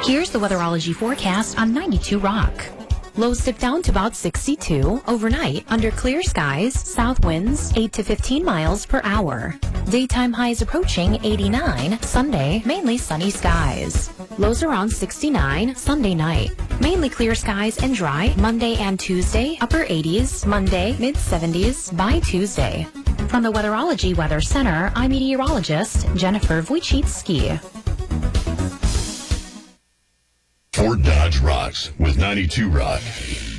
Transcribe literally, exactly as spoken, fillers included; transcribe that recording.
Here's the weatherology forecast on ninety-two Rock. Lows dip down to about sixty-two. Overnight, under clear skies, south winds eight to fifteen miles per hour. Daytime highs approaching eighty-nine. Sunday, mainly sunny skies. Lows around sixty-nine. Sunday night. Mainly clear skies and dry. Monday and Tuesday, upper eighties. Monday, mid seventies by Tuesday. From the Weatherology Weather Center, I'm meteorologist Jennifer Wojcicki. Fort Dodge rocks with ninety-two Rock.